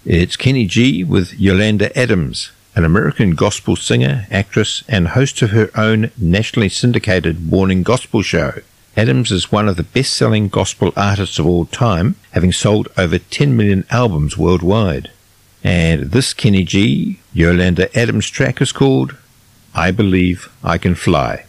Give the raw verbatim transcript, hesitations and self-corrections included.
It's Kenny G with Yolanda Adams, an American gospel singer, actress, and host of her own nationally syndicated morning gospel show. Adams is one of the best-selling gospel artists of all time, having sold over ten million albums worldwide. And this Kenny G, Yolanda Adams track is called I Believe I Can Fly.